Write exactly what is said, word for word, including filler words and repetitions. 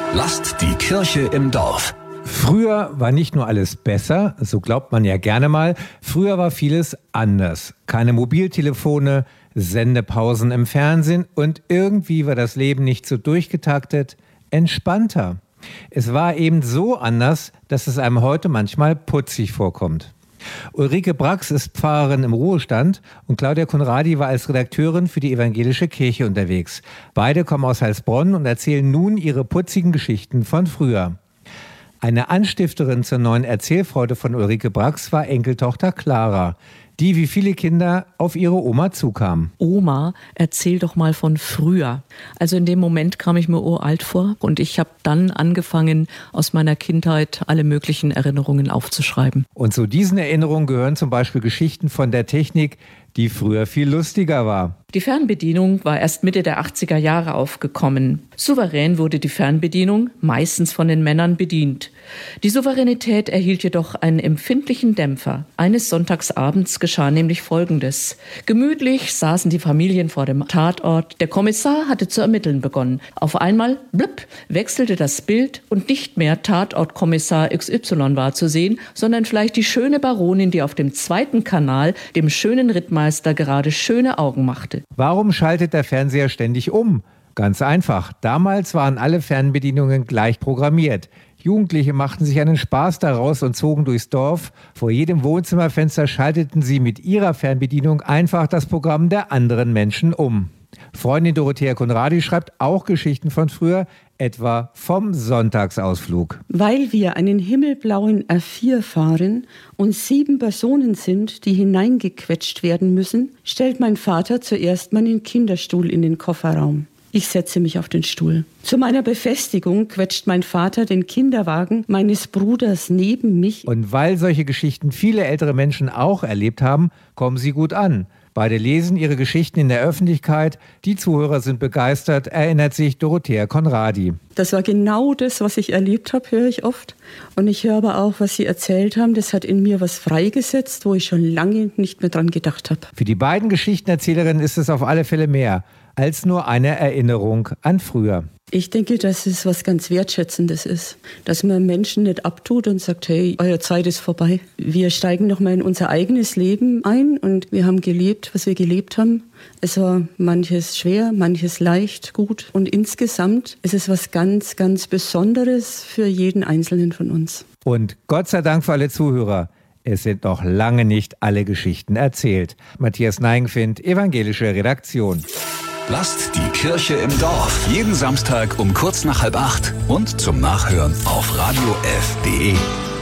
Lasst die Kirche im Dorf. Früher war nicht nur alles besser, so glaubt man ja gerne mal, früher war vieles anders. Keine Mobiltelefone, Sendepausen im Fernsehen und irgendwie war das Leben nicht so durchgetaktet, entspannter. Es war eben so anders, dass es einem heute manchmal putzig vorkommt. Ulrike Brax ist Pfarrerin im Ruhestand und Claudia Conradi war als Redakteurin für die Evangelische Kirche unterwegs. Beide kommen aus Heilsbronn und erzählen nun ihre putzigen Geschichten von früher. Eine Anstifterin zur neuen Erzählfreude von Ulrike Brax war Enkeltochter Clara, die wie viele Kinder auf ihre Oma zukam. Oma, erzähl doch mal von früher. Also in dem Moment kam ich mir uralt vor und ich habe dann angefangen, aus meiner Kindheit alle möglichen Erinnerungen aufzuschreiben. Und zu diesen Erinnerungen gehören zum Beispiel Geschichten von der Technik, die früher viel lustiger war. Die Fernbedienung war erst Mitte der achtziger Jahre aufgekommen. Souverän wurde die Fernbedienung meistens von den Männern bedient. Die Souveränität erhielt jedoch einen empfindlichen Dämpfer. Eines Sonntagsabends geschah nämlich Folgendes. Gemütlich saßen die Familien vor dem Tatort. Der Kommissar hatte zu ermitteln begonnen. Auf einmal, blüpp, wechselte das Bild und nicht mehr Tatortkommissar X Y war zu sehen, sondern vielleicht die schöne Baronin, die auf dem zweiten Kanal dem schönen Rittmeister gerade schöne Augen machte. Warum schaltet der Fernseher ständig um? Ganz einfach. Damals waren alle Fernbedienungen gleich programmiert. Jugendliche machten sich einen Spaß daraus und zogen durchs Dorf. Vor jedem Wohnzimmerfenster schalteten sie mit ihrer Fernbedienung einfach das Programm der anderen Menschen um. Freundin Dorothea Conradi schreibt auch Geschichten von früher, etwa vom Sonntagsausflug. Weil wir einen himmelblauen R vier fahren und sieben Personen sind, die hineingequetscht werden müssen, stellt mein Vater zuerst meinen Kinderstuhl in den Kofferraum. Ich setze mich auf den Stuhl. Zu meiner Befestigung quetscht mein Vater den Kinderwagen meines Bruders neben mich. Und weil solche Geschichten viele ältere Menschen auch erlebt haben, kommen sie gut an. Beide lesen ihre Geschichten in der Öffentlichkeit. Die Zuhörer sind begeistert, erinnert sich Dorothea Conradi. Das war genau das, was ich erlebt habe, höre ich oft. Und ich höre aber auch, was Sie erzählt haben. Das hat in mir was freigesetzt, wo ich schon lange nicht mehr dran gedacht habe. Für die beiden Geschichtenerzählerinnen ist es auf alle Fälle mehr als nur eine Erinnerung an früher. Ich denke, dass es was ganz Wertschätzendes ist, dass man Menschen nicht abtut und sagt, hey, eure Zeit ist vorbei. Wir steigen nochmal in unser eigenes Leben ein und wir haben gelebt, was wir gelebt haben. Es war manches schwer, manches leicht, gut und insgesamt ist es was ganz, ganz Besonderes für jeden Einzelnen von uns. Und Gott sei Dank für alle Zuhörer. Es sind noch lange nicht alle Geschichten erzählt. Matthias Neigenfind, Evangelische Redaktion. Lasst die Kirche im Dorf. Jeden Samstag um kurz nach halb acht und zum Nachhören auf radio f punkt de.